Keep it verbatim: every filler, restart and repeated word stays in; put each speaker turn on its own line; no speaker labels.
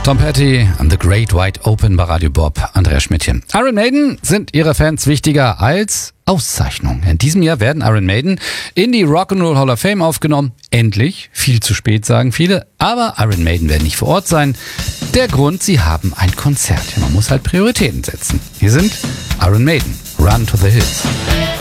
Tom Petty and the Great Wide Open bei Radio Bob, Andreas Schmidtchen. Iron Maiden sind ihre Fans wichtiger als Auszeichnung. In diesem Jahr werden Iron Maiden in die Rock'n'Roll Hall of Fame aufgenommen. Endlich, viel zu spät, sagen viele. Aber Iron Maiden werden nicht vor Ort sein. Der Grund, sie haben ein Konzert. Man muss halt Prioritäten setzen. Hier sind Iron Maiden, Run to the Hills.